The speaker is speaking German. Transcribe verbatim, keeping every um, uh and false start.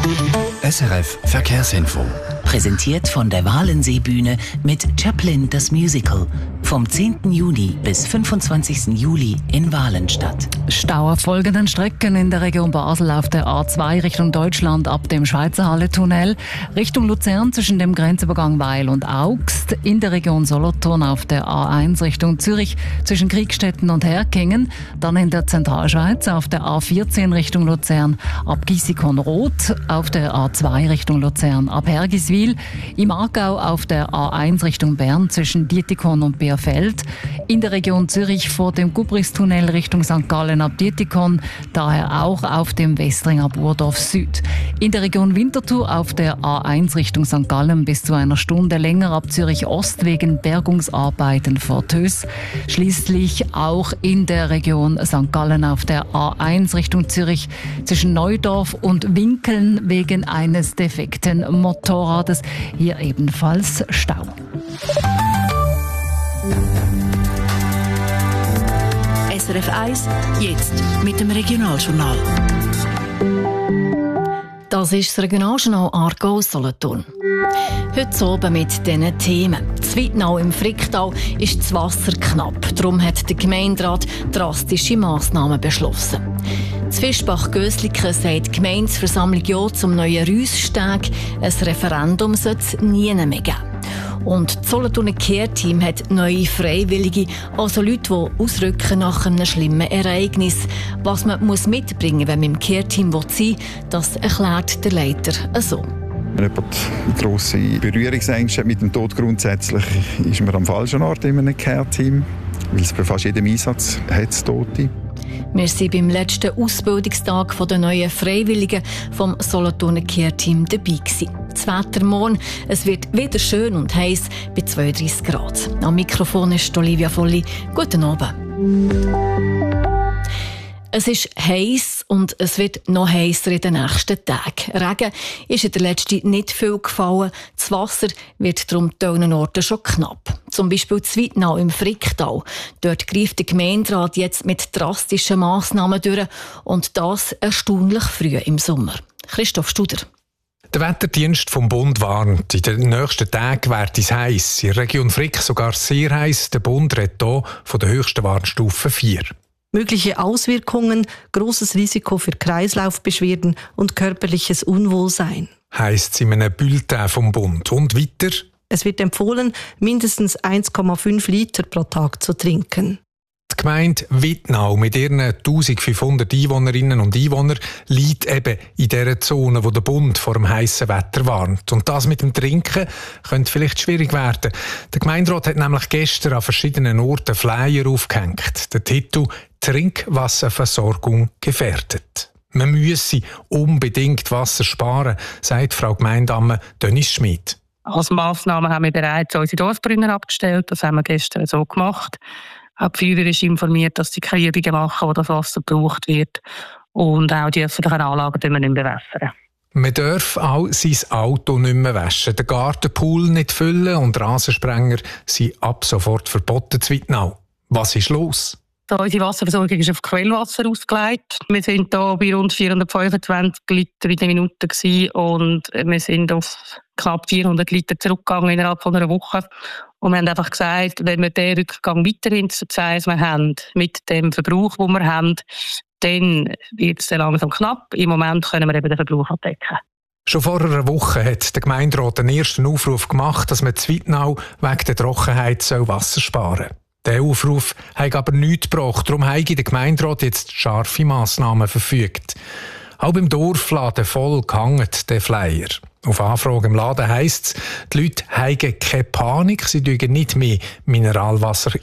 S R F Verkehrsinfo. Präsentiert von der Walensee-Bühne mit Chaplin das Musical. Vom zehnten Juni bis fünfundzwanzigsten Juli in Walenstadt. Stau auf folgenden Strecken in der Region Basel auf der A zwei Richtung Deutschland ab dem Schweizerhalle-Tunnel, Richtung Luzern zwischen dem Grenzübergang Weil und Augst, in der Region Solothurn auf der A eins Richtung Zürich zwischen Kriegstetten und Herkingen, dann in der Zentralschweiz auf der A vierzehn Richtung Luzern ab Giessikon-Roth, auf der A zwei Richtung Luzern ab Hergiswil, im Aargau auf der A eins Richtung Bern zwischen Dietikon und Bierfeld, in der Region Zürich vor dem Gubristunnel Richtung Sankt Gallen ab Dietikon, daher auch auf dem Westring ab Urdorf Süd. In der Region Winterthur auf der A eins Richtung Sankt Gallen bis zu einer Stunde länger ab Zürich Ost wegen Bergungsarbeiten vor Tös. Schließlich auch in der Region Sankt Gallen auf der A eins Richtung Zürich zwischen Neudorf und Winkeln wegen eines defekten Motorrades. Hier ebenfalls Stau. S R F eins, jetzt mit dem Regionaljournal. Das ist das Regionaljournal Aargau-Solothurn. Heute oben mit diesen Themen. In Weitnau im Fricktal ist das Wasser knapp. Darum hat der Gemeinderat drastische Massnahmen beschlossen. In Fischbach-Gösliken sagt die Gemeindeversammlung ja zum neuen Rüsssteg. Ein Referendum soll es nie mehr geben. Und das Solothurner Care-Team hat neue Freiwillige, also Leute, die ausrücken nach einem schlimmen Ereignis. Was man muss mitbringen muss, wenn man im Care-Team sein will, das erklärt der Leiter so. Wenn jemand grosse Berührungsängste hat mit dem Tod grundsätzlich, ist man am falschen Ort in einem Care-Team, weil es bei fast jedem Einsatz hat es Tote. Wir waren beim letzten Ausbildungstag der neuen Freiwilligen vom Solothurner Care-Team dabei gewesen. Das Wetter morgen, es wird wieder schön und heiß bei zweiunddreissig Grad. Am Mikrofon ist Olivia Volli. Guten Abend. Es ist heiß und es wird noch heißer in den nächsten Tagen. Regen ist in der letzten nicht viel gefallen. Das Wasser wird darum an vielen Orten schon knapp. Zum Beispiel in Weitnau im Fricktal. Dort greift der Gemeinderat jetzt mit drastischen Massnahmen durch und das erstaunlich früh im Sommer. Christoph Studer. Der Wetterdienst vom Bund warnt, in den nächsten Tagen wird es heiß. In der Region Frick sogar sehr heiß. Der Bund redet hier von der höchsten Warnstufe vier. Mögliche Auswirkungen, grosses Risiko für Kreislaufbeschwerden und körperliches Unwohlsein. Heisst es in einem Bulletin vom Bund. Und weiter? Es wird empfohlen, mindestens eins Komma fünf Liter pro Tag zu trinken. Die Gemeinde Weitnau mit ihren eintausendfünfhundert Einwohnerinnen und Einwohnern liegt eben in dieser Zone, wo der Bund vor dem heissen Wetter warnt. Und das mit dem Trinken könnte vielleicht schwierig werden. Der Gemeinderat hat nämlich gestern an verschiedenen Orten Flyer aufgehängt. Der Titel «Trinkwasserversorgung gefährdet». Man müsse unbedingt Wasser sparen, sagt Frau Gemeindeamme Dennis Schmid. Als Massnahme haben wir bereits unsere Dorfbrunner abgestellt. Das haben wir gestern so gemacht. Auch die Feuerwehr ist informiert, dass sie keine Übungen machen, wo das Wasser gebraucht wird. Und auch die öffentlichen Anlagen dürfen wir nicht mehr bewässern. Man darf auch sein Auto nicht mehr waschen, den Gartenpool nicht füllen und Rasensprenger sind ab sofort verboten in Weitnau. Was ist los? Unsere Wasserversorgung ist auf Quellwasser ausgelegt. Wir sind hier bei rund vierhundertfünfundzwanzig Liter in der Minute gewesen und wir sind auf knapp vierhundert Liter zurückgegangen innerhalb von einer Woche. Und wir haben einfach gesagt, wenn wir den Rückgang weiterhin zu wir haben, mit dem Verbrauch, den wir haben, dann wird es langsam knapp. Im Moment können wir eben den Verbrauch abdecken. Schon vor einer Woche hat der Gemeinderat den ersten Aufruf gemacht, dass man in Weitnau wegen der Trockenheit Wasser sparen soll. Der Aufruf hat aber nichts gebracht. Darum hat der Gemeinderat jetzt scharfe Massnahmen verfügt. Auch beim Dorfladen voll gehangen der Flyer. Auf Anfrage im Laden heisst es, die Leute haben keine Panik, sie dürfen nicht mehr Mineralwasser